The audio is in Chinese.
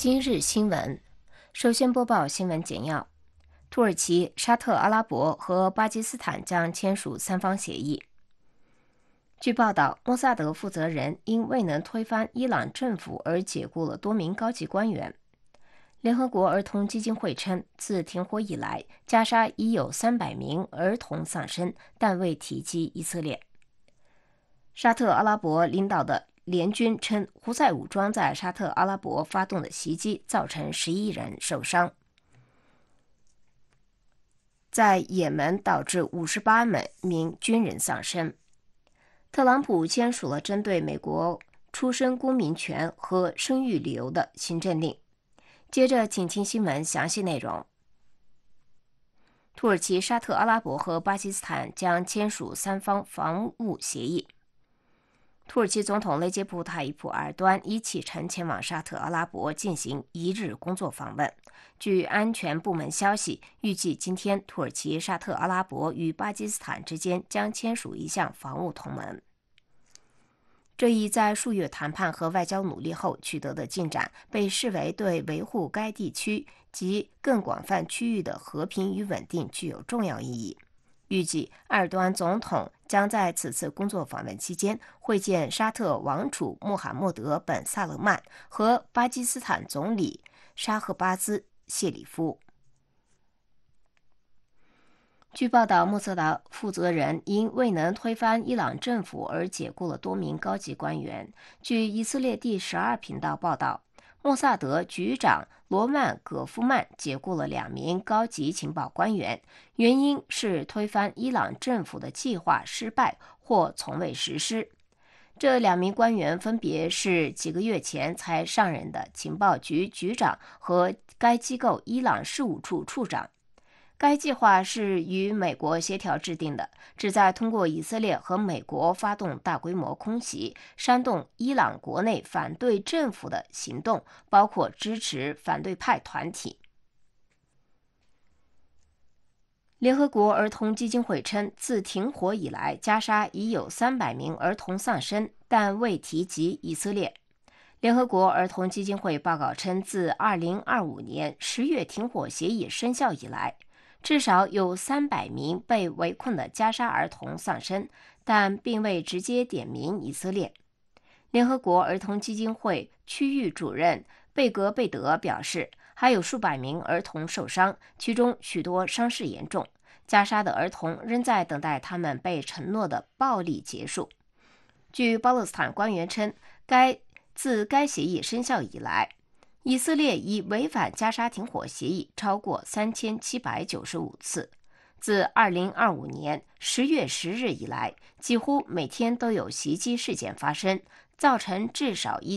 今日新闻，首先播报新闻简要。土耳其、沙特阿拉伯和巴基斯坦将签署三方协议。据报道，莫萨德负责人因未能推翻伊朗政府而解雇了多名高级官员。联合国儿童基金会称，自停火以来，加沙已有300名儿童丧生，但未提及以色列。沙特阿拉伯领导的联军称，胡塞武装在沙特阿拉伯发动的袭击造成11人受伤，在也门导致58名军人丧生。特朗普签署了针对美国出生公民权和生育理由的行政令。接着请听新闻详细内容。土耳其、沙特阿拉伯和巴基斯坦将签署三方防务协议。土耳其总统雷杰普·塔伊普·埃尔多安已启程前往沙特阿拉伯进行1日工作访问。据安全部门消息，预计今天土耳其、沙特阿拉伯与巴基斯坦之间将签署一项防务同盟。这一在数月谈判和外交努力后取得的进展，被视为对维护该地区及更广泛区域的和平与稳定具有重要意义。预计埃尔多安总统将在此次工作访问期间会见沙特王储穆罕默德·本·萨勒曼和巴基斯坦总理沙赫巴兹·谢里夫。据报道，穆萨德负责人因未能推翻伊朗政府而解雇了多名高级官员。据以色列第12频道报道，莫萨德局长罗曼·葛夫曼解雇了2名高级情报官员，原因是推翻伊朗政府的计划失败或从未实施。这2名官员分别是几个月前才上任的情报局局长和该机构伊朗事务处处长。该计划是与美国协调制定的，旨在通过以色列和美国发动大规模空袭，煽动伊朗国内反对政府的行动，包括支持反对派团体。联合国儿童基金会称，自停火以来，加沙已有300名儿童丧生，但未提及以色列。联合国儿童基金会报告称，自2025年10月停火协议生效以来，至少有300名被围困的加沙儿童丧生，但并未直接点名以色列。联合国儿童基金会区域主任贝格贝德表示，还有数百名儿童受伤，其中许多伤势严重。加沙的儿童仍在等待他们被承诺的暴力结束。据巴勒斯坦官员称，自该协议生效以来，以色列已违反加沙停火协议超过3795次。自2025年10月10日以来，几乎每天都有袭击事件发生，造成至少